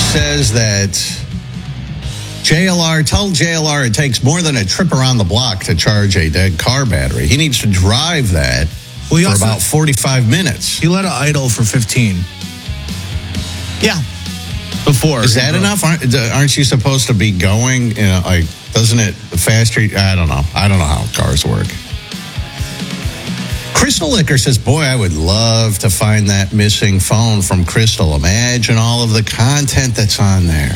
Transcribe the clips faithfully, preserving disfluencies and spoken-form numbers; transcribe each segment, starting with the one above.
says that J L R, tell J L R it takes more than a trip around the block to charge a dead car battery. He needs to drive that well, for also, about forty-five minutes. He let it idle for fifteen. Yeah. Before. Is that enough? Aren't, aren't you supposed to be going, you know, like, doesn't it faster? I don't know. I don't know how cars work. Crystal Liquor says, boy, I would love to find that missing phone from Crystal. Imagine all of the content that's on there.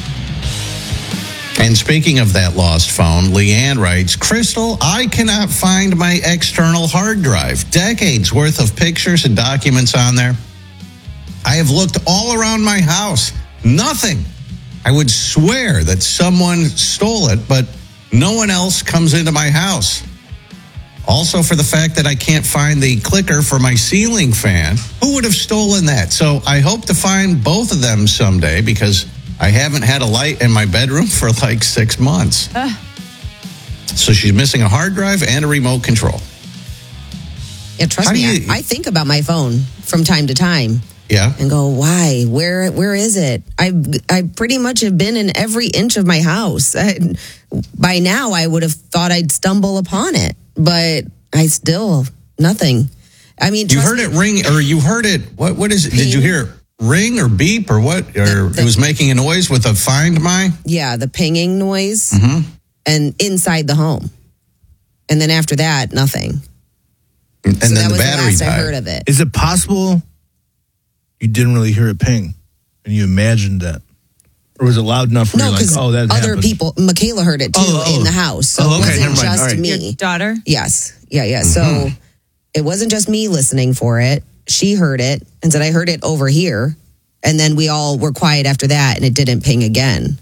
And speaking of that lost phone, Leanne writes, Crystal, I cannot find my external hard drive. Decades worth of pictures and documents on there. I have looked all around my house. Nothing. I would swear that someone stole it, but no one else comes into my house. Also, for the fact that I can't find the clicker for my ceiling fan, who would have stolen that? So I hope to find both of them someday because I haven't had a light in my bedroom for like six months. Uh. So she's missing a hard drive and a remote control. Yeah, trust How me, you, I, I think about my phone from time to time. Yeah. And go, why? Where Where is it? I I pretty much have been in every inch of my house. I, by now, I would have thought I'd stumble upon it. But I still, nothing. I mean, you heard me. it ring, or you heard it, what? What is it? Ping. Did you hear it ring or beep or what? Or the, the, it was making a noise with a Find My? Yeah, the pinging noise. Mm-hmm. And inside the home. And then after that, nothing. And, and so then that the was battery the last died. I heard of it. Is it possible you didn't really hear it ping and you imagined that? Or was it loud enough for no, you like, oh, that other happened? people, Michaela heard it too oh, oh. in the house. So oh, okay, it wasn't just right. me. Your daughter? Yes. Yeah, yeah. Mm-hmm. So it wasn't just me listening for it. She heard it and said, I heard it over here. And then we all were quiet after that and it didn't ping again.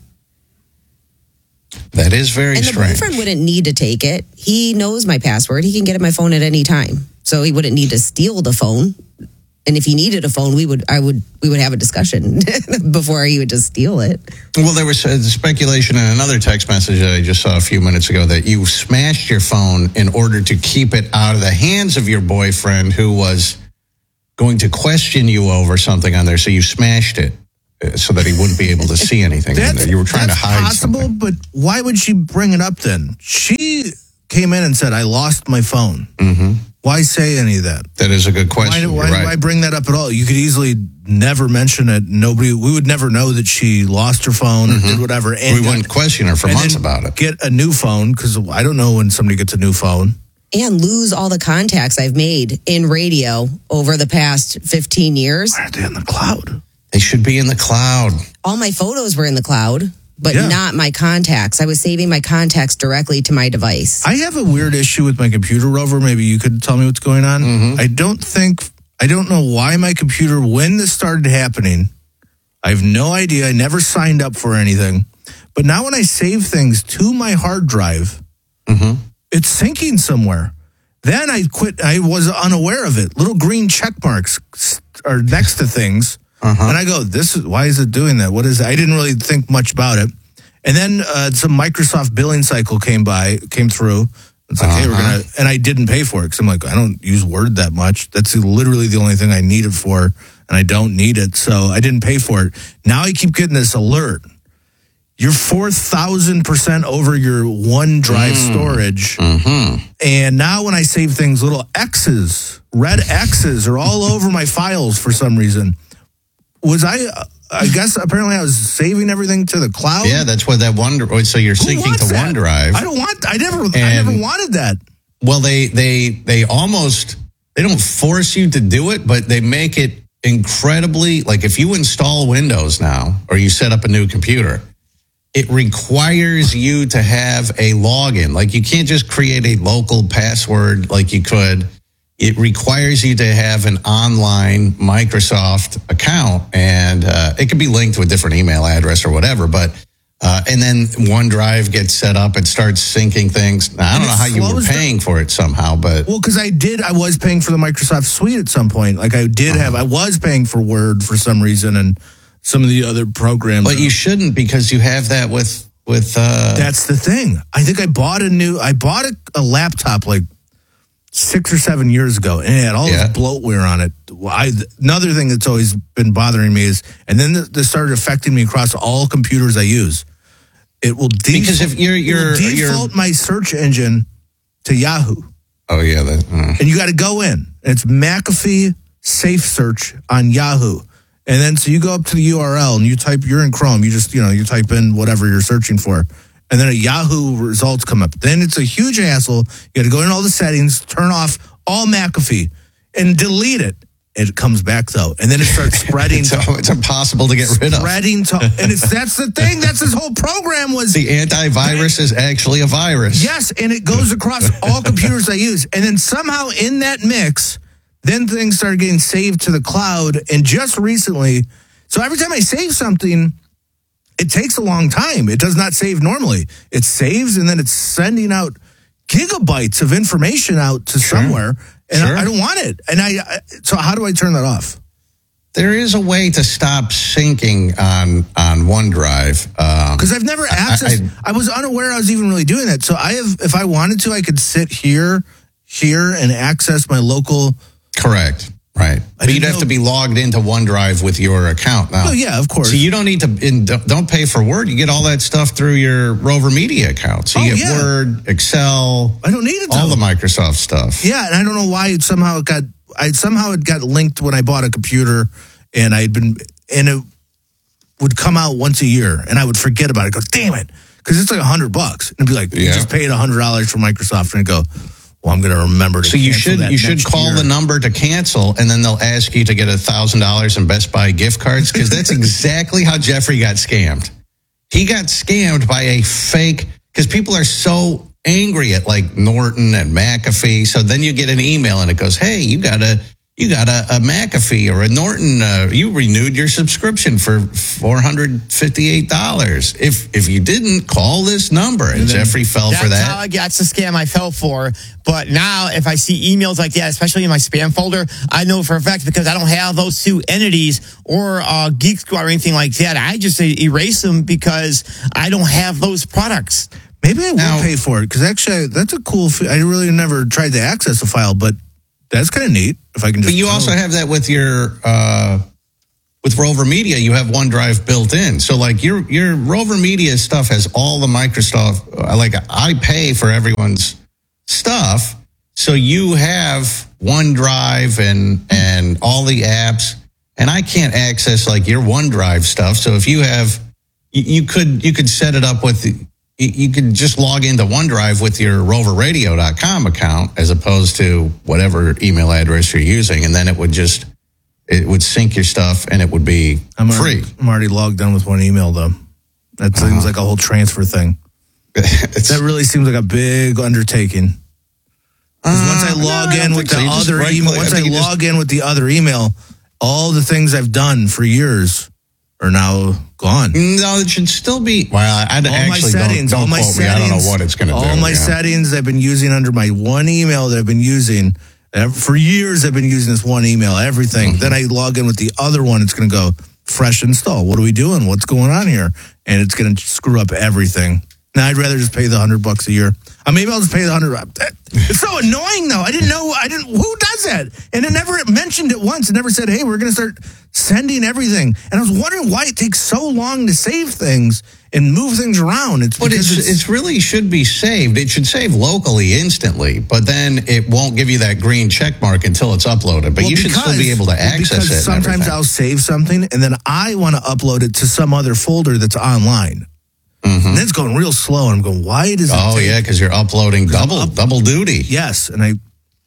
That is very and strange. And the boyfriend wouldn't need to take it. He knows my password. He can get at my phone at any time. So he wouldn't need to steal the phone. And if he needed a phone, we would, I would, we would have a discussion before he would just steal it. Well, there was uh, speculation in another text message that I just saw a few minutes ago that you smashed your phone in order to keep it out of the hands of your boyfriend who was going to question you over something on there. So you smashed it uh, so that he wouldn't be able to see anything in there. You were trying to hide possible, something. But why would she bring it up then? She came in and said, I lost my phone. Mm-hmm. Why say any of that? That is a good question. Why, why, right. why bring that up at all? You could easily never mention it. Nobody, we would never know that she lost her phone mm-hmm. or did whatever. And we wouldn't question her for months about it. Get a new phone, because I don't know when somebody gets a new phone. And lose all the contacts I've made in radio over the past fifteen years. Why are they in the cloud? They should be in the cloud. All my photos were in the cloud. But yeah. not my contacts. I was saving my contacts directly to my device. I have a weird issue with my computer, Rover. Maybe you could tell me what's going on. Mm-hmm. I don't think, I don't know why my computer, when this started happening, I have no idea. I never signed up for anything. But now when I save things to my hard drive, mm-hmm. it's syncing somewhere. Then I quit. I was unaware of it. Little green check marks are next to things. Uh-huh. And I go, this is, why is it doing that? What is it? I didn't really think much about it. And then uh, some Microsoft billing cycle came by, came through. It's like, uh-huh. hey, we're going to, and I didn't pay for it because I'm like, I don't use Word that much. That's literally the only thing I need it for, and I don't need it. So I didn't pay for it. Now I keep getting this alert. You're four thousand percent over your OneDrive mm. storage. Mm-hmm. And now when I save things, little X's, red X's are all over my files for some reason. Was I, I guess apparently I was saving everything to the cloud. Yeah, that's what that One, so you're syncing to that? OneDrive. I don't want, I never, and, I never wanted that. Well, they, they, they almost, they don't force you to do it, but they make it incredibly, like if you install Windows now, or you set up a new computer, it requires you to have a login. Like you can't just create a local password like you could. It requires you to have an online Microsoft account, and uh, it can be linked to a different email address or whatever. But uh, and then OneDrive gets set up and starts syncing things. Now, I don't know how you were paying for it somehow, but well, because I did, I was paying for the Microsoft Suite at some point. Like I did have, I was paying for Word for some reason, and some of the other programs. But you shouldn't, because you have that with with. Uh, That's the thing. I think I bought a new. I bought a, a laptop like six or seven years ago, and it had all Yeah. this bloatware on it. Well, I, another thing that's always been bothering me is, and then this started affecting me across all computers I use. It will default, Because if you're- it will you're- default my search engine to Yahoo, Oh, yeah. That, uh. and you got to go in. It's McAfee Safe Search on Yahoo. And then so you go up to the U R L and you type, you're in Chrome, you just, you know, you type in whatever you're searching for. And then a Yahoo results come up. Then it's a huge hassle. You got to go in all the settings, turn off all McAfee, and delete it. It comes back though, and then it starts spreading. it's, to, it's impossible to get rid of. spreading to, and it's that's the thing. That's this whole program was. The antivirus is actually a virus. Yes, and it goes across all computers I use, and then somehow in that mix, then things started getting saved to the cloud. And just recently, so every time I save something, it takes a long time. It does not save normally. It saves and then it's sending out gigabytes of information out to Sure. somewhere, and Sure. I, I don't want it. And I, I, so how do I turn that off? There is a way to stop syncing on on OneDrive. Um, Because I've never accessed. I, I was unaware I was even really doing that. So I have, if I wanted to, I could sit here, here, and access my local. correct. Right. But didn't you'd have know- to be logged into OneDrive with your account now. Oh yeah, of course. So you don't need to, and don't don't pay for Word. You get all that stuff through your Rover Media account. So you Oh, get yeah. Word, Excel, I don't need it. all though. the Microsoft stuff. Yeah, and I don't know why it somehow it got. I somehow it got linked when I bought a computer, and I'd been and it would come out once a year, and I would forget about it. Go, damn it, because it's like a hundred bucks, and it'd be like, you Yeah. just paid a hundred dollars for Microsoft, and I'd go, well, I'm going to remember to. So you cancel should that you should next call year. the number to cancel, and then they'll ask you to get a thousand dollars in Best Buy gift cards, because that's exactly how Jeffrey got scammed. He got scammed by a fake, because people are so angry at like Norton and McAfee. So then you get an email and it goes, "Hey, you got a you got a, a McAfee or a Norton. Uh, you renewed your subscription for four hundred fifty-eight dollars. If if you didn't, call this number." And Jeffrey fell That's for that. how I, that's the scam I fell for. But now, if I see emails like that, especially in my spam folder, I know for a fact because I don't have those two entities or uh, Geek Squad or anything like that. I just erase them because I don't have those products. Maybe I will Now- pay for it because actually that's a cool. F- I really never tried to access a file, but that's kind of neat if I can just. But you tell. also have that with your uh, with Rover Media. You have OneDrive built in, so like your your Rover Media stuff has all the Microsoft. uh, Like I pay for everyone's stuff, so you have OneDrive and and all the apps, and I can't access like your OneDrive stuff. So if you have, you, you could you could set it up with. The, you could just log into OneDrive with your rover radio dot com account as opposed to whatever email address you're using, and then it would just it would sync your stuff and it would be I'm free. already, I'm already logged in with one email though. That seems Uh-huh. like a whole transfer thing. It's, That really seems like a big undertaking. 'Cause once I Uh, log no, I in don't with think the so. You just other right-click. email, I once I, think you just- log in with the other email, all the things I've done for years are now gone. no, it should still be. Well, I, I All my actually settings, don't, don't all my quote me. settings, I don't know what it's going to do. all my yeah. settings I've been using under my one email that I've been using ev- for years. I've been using this one email, everything. Mm-hmm. Then I log in with the other one. It's going to go fresh install. What are we doing? What's going on here? And it's going to screw up everything. Now I'd rather just pay the hundred bucks a year. Uh, maybe I'll just pay the hundred. It's so annoying though. I didn't know. I didn't. Who does that? And it never mentioned it once. It never said, "Hey, we're going to start sending everything." And I was wondering why it takes so long to save things and move things around. It's But because it's, it's really should be saved. It should save locally instantly, but then it won't give you that green check mark until it's uploaded. But well, you should still be able to well, access because it. and sometimes everything. I'll save something and then I want to upload it to some other folder that's online. Mhm. And it's going real slow. And I'm going, why does it Oh take- yeah, because you're uploading double up- double duty. Yes. And I,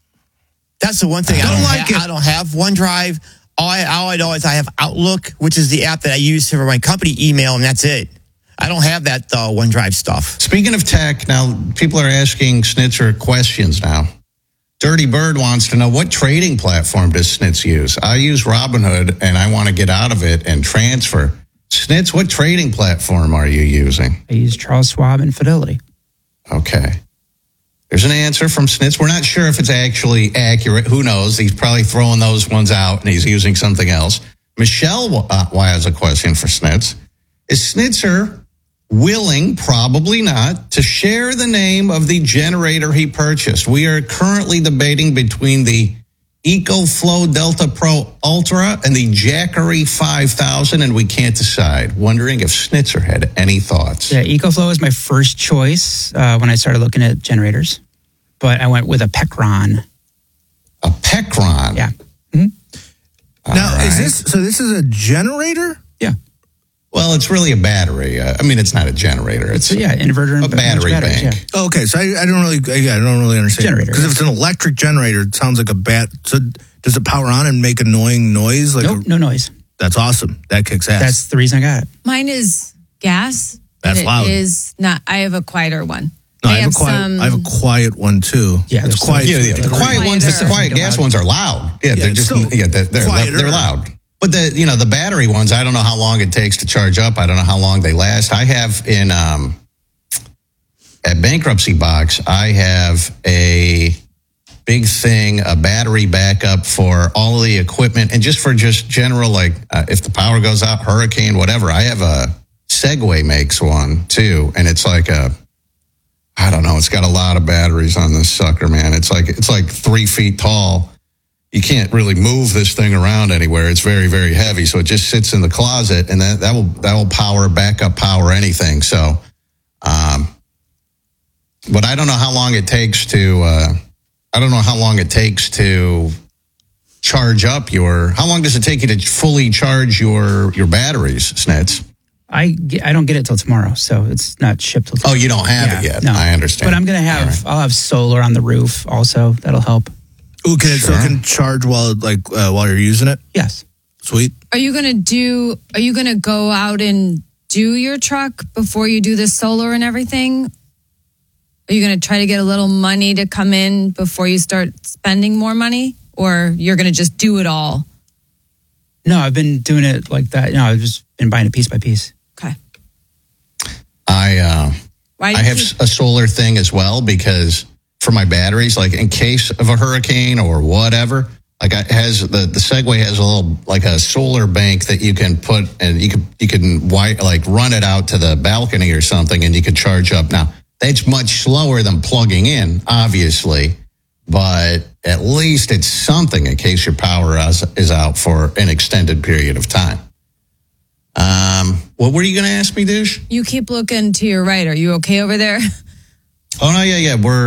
That's the one thing I Don't don't, like ha- it. I don't have OneDrive. All I, all I know is I have Outlook, which is the app that I use for my company email, and that's it. I don't have that uh, OneDrive stuff. Speaking of tech, now people are asking Snitzer questions now. Dirty Bird wants to know, what trading platform does Snitz use? I use Robinhood and I want to get out of it and transfer. Snitz, what trading platform are you using? I use Charles Schwab and Fidelity. Okay. There's an answer from Snitz. We're not sure if it's actually accurate. Who knows? He's probably throwing those ones out and he's using something else. Michelle uh, has a question for Snitz. Is Snitzer willing, probably not, to share the name of the generator he purchased. We are currently debating between the EcoFlow Delta Pro Ultra and the Jackery five thousand, and we can't decide. Wondering if Snitzer had any thoughts. Yeah, EcoFlow was my first choice uh, when I started looking at generators, but I went with a Pecron. A Pecron? Yeah. Now, All is right. this so? This is a generator? Yeah. Well, it's really a battery. Uh, I mean, it's not a generator. It's So yeah, inverter and a battery batteries, bank. Yeah. Oh, okay, so I, I don't really, yeah, I don't really understand. Generator, Because if it's an electric generator, it sounds like a bat. So does it power on and make annoying noise? Like Nope, a- no noise. that's awesome. That kicks ass. That's the reason I got it. Mine is gas. That's and it loud. Is not. I have a quieter one. no, I have, a have quiet. some- I have a quiet one too. Yeah, it's there's quiet. Yeah, yeah, the quiet ones, the quiet gas ones are loud. Yeah, Yeah, they're it's just still yeah, they're they're, quieter. they're loud. But the you know the battery ones, I don't know how long it takes to charge up. I don't know how long they last. I have in um at Bankruptcy Box, I have a big thing, a battery backup for all of the equipment, and just for just general like uh, if the power goes out, hurricane, whatever. I have a Segway makes one too, and it's like a I don't know. It's got a lot of batteries on this sucker, man. It's like it's like three feet tall. You can't really move this thing around anywhere. It's very, very heavy, so it just sits in the closet, and that, that will that will power backup power anything. So, um, but I don't know how long it takes to. Uh, I don't know how long it takes to charge up your. How long does it take you to fully charge your your batteries, Snits? I, get, I don't get it till tomorrow, so it's not shipped till tomorrow. Oh, you don't have it Yeah, yet. no. I understand. But I'm going to have, All right. I'll have solar on the roof also. That'll help. Ooh, can it, so Sure. it can charge while like uh, while you're using it? Yes. Sweet. Are you gonna do? Are you gonna go out and do your truck before you do the solar and everything? Are you gonna try to get a little money to come in before you start spending more money, or you're gonna just do it all? No, I've been doing it like that. You know, I've just been buying it piece by piece. Okay. I. Uh, Why? do I you have keep- a solar thing as well because for my batteries, like in case of a hurricane or whatever, like it has the, the Segway has a little like a solar bank that you can put and you can you can wi- like run it out to the balcony or something and you can charge up. Now that's much slower than plugging in, obviously, but at least it's something in case your power is, is out for an extended period of time. Um, what were you going to ask me, Douche? You keep looking to your right. Are you okay over there? Oh no, yeah, yeah, we're